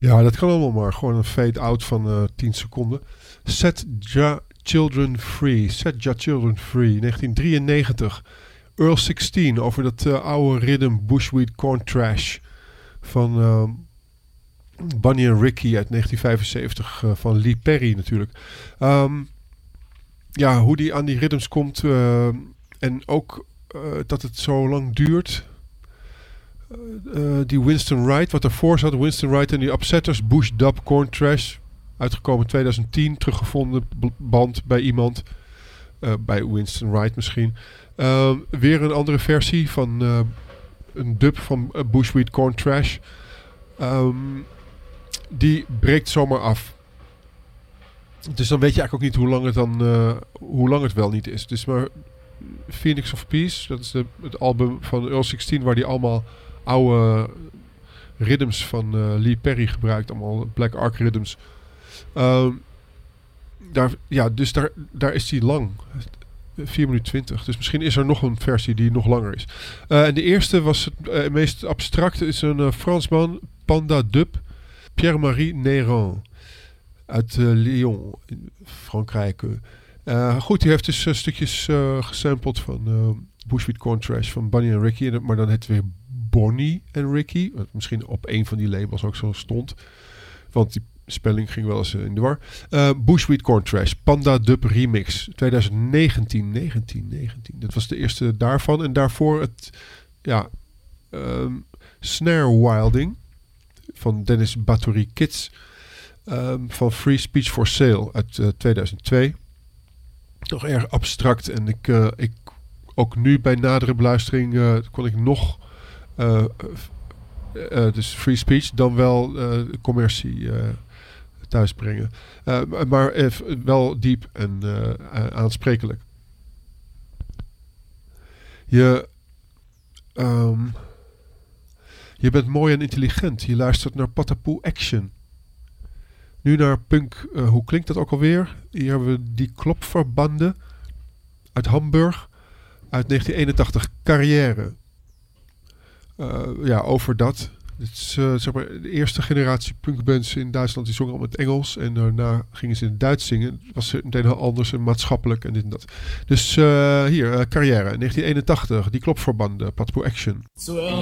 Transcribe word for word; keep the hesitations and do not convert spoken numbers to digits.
Ja, dat kan allemaal maar. Gewoon een fade-out van uh, tien seconden. Set Ja Children Free. Set Ja Children Free. negentien drieënnegentig. Earl zestien over dat uh, oude rhythm Bushweed Corn Trash van uh, Bunny and Ricky uit negentien vijfenzeventig uh, van Lee Perry natuurlijk. Um, ja, hoe die aan die rhythms komt uh, en ook uh, dat het zo lang duurt. Uh, die Winston Wright, wat daarvoor zat, Winston Wright en die Upsetters, Bush Dub Corn Trash, uitgekomen twintig tien, teruggevonden band bij iemand, uh, bij Winston Wright misschien. Uh, weer een andere versie van uh, een dub van uh, Bushweed Corn Trash. Um, die breekt zomaar af. Dus dan weet je eigenlijk ook niet hoe lang het dan, uh, hoe lang het wel niet is. Dus maar Phoenix of Peace, dat is de, het album van Earl zestien waar die allemaal oude rhythms van uh, Lee Perry gebruikt, allemaal Black Ark rhythms. Um, daar, ja, dus daar, daar is die lang. vier minuten twintig. Dus misschien is er nog een versie die nog langer is. Uh, en de eerste was het uh, meest abstracte, is een uh, Fransman, Panda Dub, Pierre-Marie Néron uit uh, Lyon, in Frankrijk. Uh, goed, die heeft dus uh, stukjes uh, gesampled van uh, Bushweed Corn Trash van Bunny and Ricky, maar dan het weer Bonnie en Ricky, wat misschien op een van die labels ook zo stond, want die spelling ging wel eens uh, in de war. Uh, Bushweed Corn Trash, Panda Dub Remix, twintig negentien, negentien, negentien. Dat was de eerste daarvan. En daarvoor het, ja, um, Snare Wilding van Dennis Bathory Kids, um, van Free Speech for Sale uit uh, tweeduizend twee. Nog erg abstract. En ik, uh, ik ook nu bij nadere beluistering uh, kon ik nog uh, uh, dus free speech dan wel uh, commercie uh, thuisbrengen. Uh, maar uh, wel diep en uh, uh, aansprekelijk. Je, um, je bent mooi en intelligent. Je luistert naar Patapoe Action. Nu naar punk, uh, hoe klinkt dat ook alweer? Hier hebben we die klopverbanden uit Hamburg uit negentien eenentachtig, Carrière. Uh, ja, over dat. Dit is uh, zeg maar de eerste generatie punkbands in Duitsland, die zongen al met Engels en daarna gingen ze in het Duits zingen. Het was meteen heel anders en maatschappelijk en dit en dat. Dus uh, hier, uh, Carrière, negentien eenentachtig, die klopverbanden, Patapoe Action. Zur